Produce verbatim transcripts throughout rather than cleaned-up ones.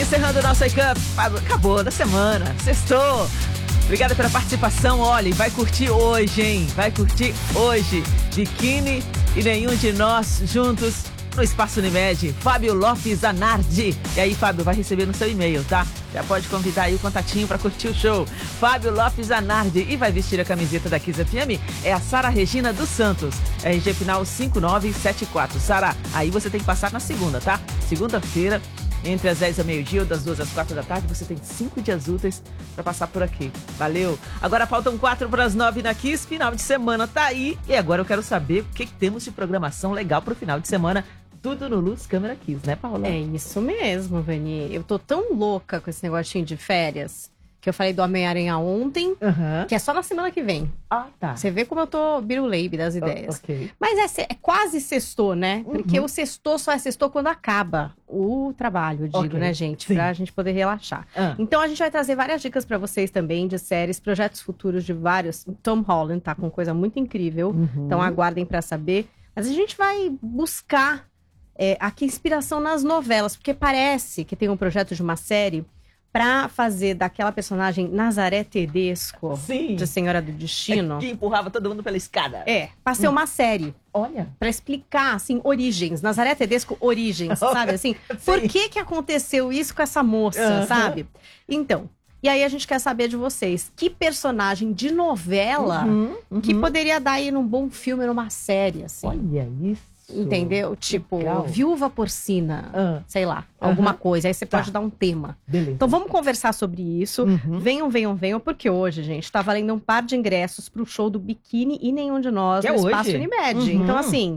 encerrando o nosso Wake Up. Acabou da semana, sextou. Obrigada pela participação. Olha, vai curtir hoje, hein? Vai curtir hoje. Biquíni e nenhum de nós juntos no Espaço Unimed. Fábio Lopes Zanardi. E aí, Fábio, vai receber no seu e-mail, tá? Já pode convidar aí o contatinho pra curtir o show. Fábio Lopes Zanardi. E vai vestir a camiseta da Kiss F M é a Sara Regina dos Santos. R G final cinco nove sete quatro. Sara, aí você tem que passar na segunda, tá? Segunda-feira, entre as dez ao meio-dia ou das duas às quatro da tarde, você tem cinco dias úteis pra passar por aqui. Valeu? Agora faltam quatro para as nove na Kiss. Final de semana tá aí. E agora eu quero saber o que, que temos de programação legal pro final de semana. Tudo no Luz Câmera Kiss, né, Paula? É isso mesmo, Vani. Eu tô tão louca com esse negocinho de férias que eu falei do Homem-Aranha ontem, Uhum. que é só na semana que vem. Ah, tá. Você vê como eu tô biruleibe das ideias. Oh, ok. Mas é, se- é quase sextou, né? Porque Uhum. o sextou só é sextou quando acaba o trabalho, eu digo, Ok. né, gente? Sim. Pra gente poder relaxar. Ah. Então a gente vai trazer várias dicas pra vocês também de séries, projetos futuros de vários. Tom Holland tá com coisa muito incrível, Uhum. então aguardem pra saber. Mas a gente vai buscar é, aqui inspiração nas novelas, porque parece que tem um projeto de uma série pra fazer daquela personagem Nazaré Tedesco, Sim. de Senhora do Destino. Que empurrava todo mundo pela escada. É, pra ser uma série. Olha. Pra explicar, assim, origens. Nazaré Tedesco, origens, sabe? Assim, por Sim. que que aconteceu isso com essa moça, Aham. sabe? Então, e aí a gente quer saber de vocês. Que personagem de novela Uhum, uhum. que poderia dar aí num bom filme, numa série, assim? Olha isso. Entendeu? Tipo, Legal. Viúva Porcina, Ah. sei lá, alguma Aham. coisa. Aí você Tá. pode dar um tema. Beleza. Então vamos conversar sobre isso. Uhum. Venham, venham, venham, porque hoje, gente, tá valendo um par de ingressos pro show do Biquíni e Nenhum de Nós Que no é Espaço hoje? Unimed. Uhum. Então, assim,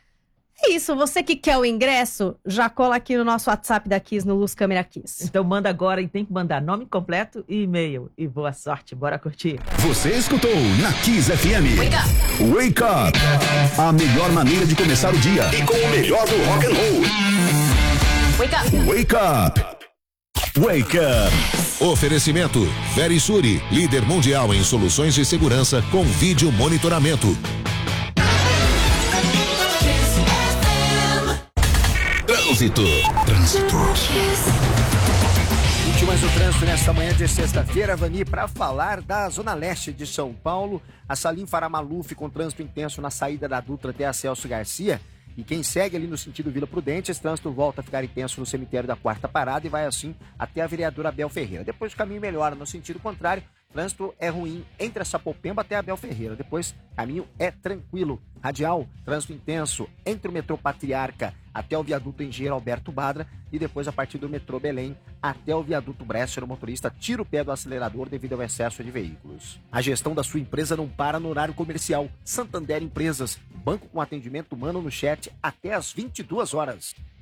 é isso. Você que quer o ingresso, já cola aqui no nosso WhatsApp da Kiss, no Luz Câmera Kiss. Então manda agora e tem que mandar nome completo e e-mail. E boa sorte, bora curtir. Você escutou na Kiss F M. Wake Up. Wake Up. A melhor maneira de começar o dia e com o melhor do rock and roll. Wake up. Wake Up. Wake Up. Oferecimento Verisuri, líder mundial em soluções de segurança com vídeo monitoramento. Trânsito. Últimas do trânsito nesta manhã de sexta-feira, Vani, para falar da zona leste de São Paulo, a Salim Faramaluf com trânsito intenso na saída da Dutra até a Celso Garcia. E quem segue ali no sentido Vila Prudente, esse trânsito volta a ficar intenso no cemitério da Quarta Parada e vai assim até a vereadora Abel Ferreira. Depois o caminho melhora no sentido contrário, trânsito é ruim entre a Sapopemba até a Abel Ferreira. Depois, caminho é tranquilo. Radial, trânsito intenso entre o metrô Patriarca até o viaduto Engenheiro Alberto Badra e depois a partir do metrô Belém até o viaduto Bresser. O motorista tira o pé do acelerador devido ao excesso de veículos. A gestão da sua empresa não para no horário comercial. Santander Empresas, banco com atendimento humano no chat até às vinte e duas horas.